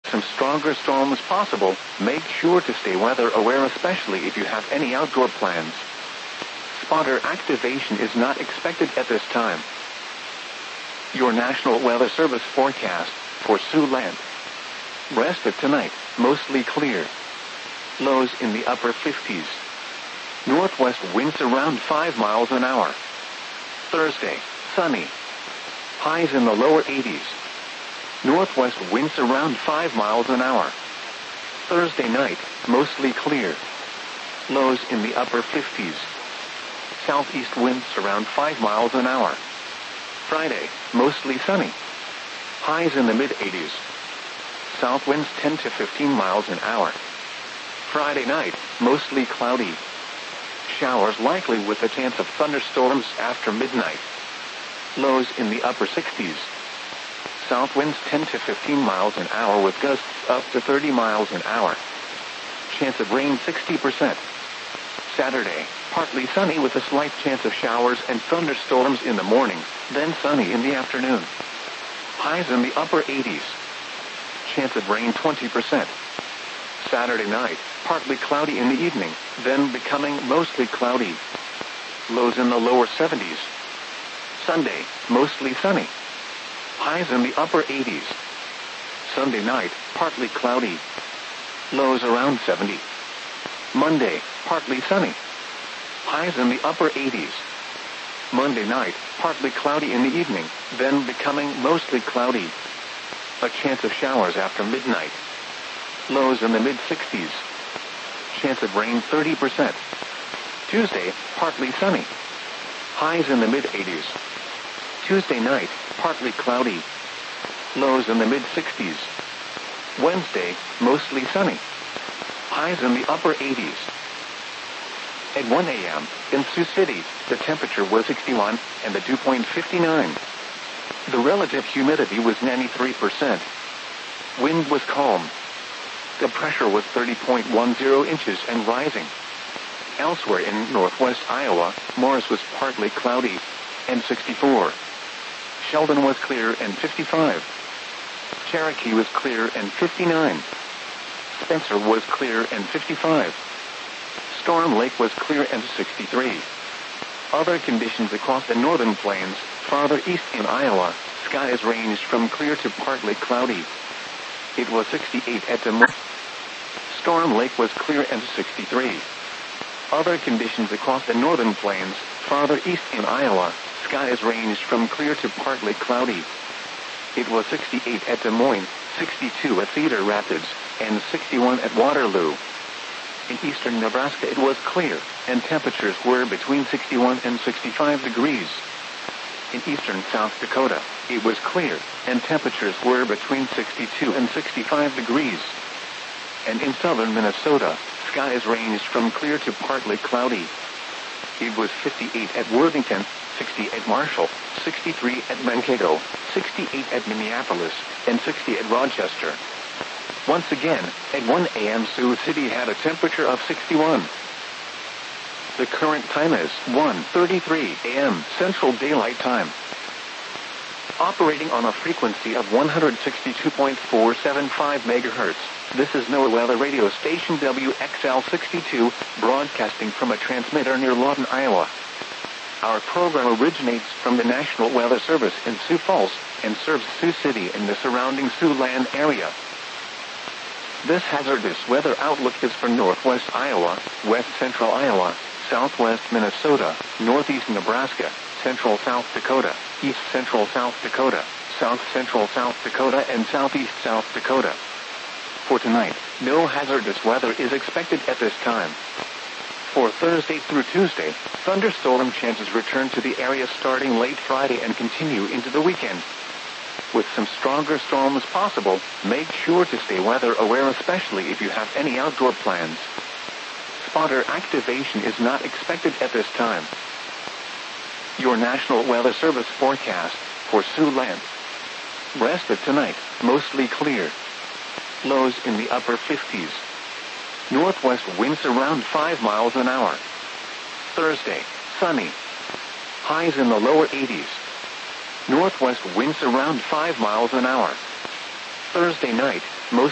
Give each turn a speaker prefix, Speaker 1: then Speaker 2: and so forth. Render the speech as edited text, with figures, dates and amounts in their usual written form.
Speaker 1: some stronger storms possible, make sure to stay weather aware, especially if you have any outdoor plans. Spotter activation is not expected at this time. Your National Weather Service forecast for Siouxland. Rest of tonight, mostly clear. Lows in the upper 50s. Northwest winds around 5 miles an hour. Thursday, sunny. Highs in the lower 80s. Northwest winds around 5 miles an hour. Thursday night, mostly clear. Lows in the upper 50s. Southeast winds around 5 miles an hour. Friday, mostly sunny. Highs in the mid-80s. South winds 10 to 15 miles an hour. Friday night, mostly cloudy. Showers likely with a chance of thunderstorms after midnight. Lows in the upper 60s. South winds 10 to 15 miles an hour with gusts up to 30 miles an hour. Chance of rain 60%. Saturday, partly sunny with a slight chance of showers and thunderstorms in the morning, then sunny in the afternoon. Highs in the upper 80s. Chance of rain 20%. Saturday night, partly cloudy in the evening, then becoming mostly cloudy. Lows in the lower 70s. Sunday, mostly sunny. Highs in the upper 80s. Sunday night, partly cloudy. Lows around 70. Monday, partly sunny. Highs in the upper 80s. Monday night, partly cloudy in the evening, then becoming mostly cloudy. A chance of showers after midnight. Lows in the mid-60s. Chance of rain 30%. Tuesday, partly sunny. Highs in the mid-80s. Tuesday night, partly cloudy. Lows in the mid-60s. Wednesday, mostly sunny. Highs in the upper 80s. At 1 a.m., in Sioux City, the temperature was 61 and the dew point 59. The relative humidity was 93%. Wind was calm. The pressure was 30.10 inches and rising. Elsewhere in northwest Iowa, Morris was partly cloudy and 64. Sheldon was clear and 55. Cherokee was clear and 59. Spencer was clear and 55. Storm Lake was clear and 63. Other conditions across the northern plains, farther east in Iowa, skies ranged from clear to partly cloudy. It was 68 at Des Moines. Storm Lake was clear and 63. Other conditions across the northern plains, farther east in Iowa, skies ranged from clear to partly cloudy. It was 68 at Des Moines, 62 at Cedar Rapids, and 61 at Waterloo. In eastern Nebraska it was clear, and temperatures were between 61 and 65 degrees. In eastern South Dakota, it was clear, and temperatures were between 62 and 65 degrees. And in southern Minnesota, skies ranged from clear to partly cloudy. It was 58 at Worthington, 60 at Marshall, 63 at Mankato, 68 at Minneapolis, and 60 at Rochester. Once again, at 1 a.m. Sioux City had a temperature of 61. The current time is 1:33 a.m. Central Daylight Time. Operating on a frequency of 162.475 megahertz, this is NOAA Weather Radio Station WXL62, broadcasting from a transmitter near Lawton, Iowa. Our program originates from the National Weather Service in Sioux Falls and serves Sioux City and the surrounding Siouxland area. This hazardous weather outlook is for northwest Iowa, west central Iowa, southwest Minnesota, northeast Nebraska, central South Dakota, east central South Dakota, south central South Dakota, and southeast South Dakota. For tonight, no hazardous weather is expected at this time. For Thursday through Tuesday, thunderstorm chances return to the area starting late Friday and continue into the weekend. With some stronger storms possible, make sure to stay weather aware, especially if you have any outdoor plans. Spotter activation is not expected at this time. Your National Weather Service forecast for Siouxland. Rest of tonight, mostly clear. Lows in the upper 50s. Northwest winds around 5 miles an hour. Thursday, sunny. Highs in the lower 80s. Northwest winds around 5 miles an hour. Thursday night,